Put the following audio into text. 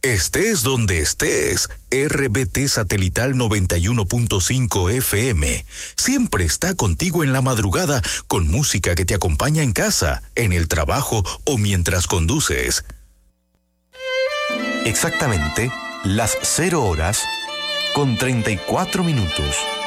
Estés donde estés, RBT Satelital 91.5 FM siempre está contigo en la madrugada con música que te acompaña en casa, en el trabajo o mientras conduces. Exactamente las 0 horas con 34 minutos.